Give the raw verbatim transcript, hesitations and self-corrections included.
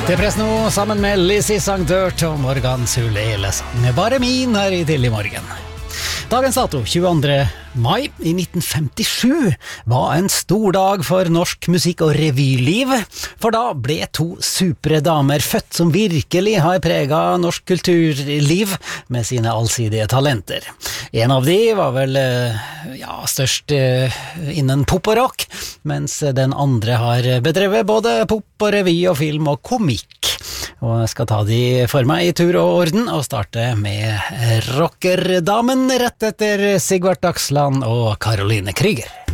Det er press nå, sammen med Lizzie sang Dirt og Morgan Sulele sang Bare min her i Tidlig Morgen. Dagens dato, tjueandre mai i nitten femtisju, var en stor dag for norsk musikk- og revyliv, for da ble to supre damer født som virkelig har preget norsk kulturliv med sine allsidige talenter. En av de var vel ja, størst innen pop og rock, mens den andre har bedrevet både pop og revy og film og komikk. Og jeg skal ta de for meg i tur og orden og starte med rockerdamen rett etter Sigvart Dagsland og Caroline Krüger.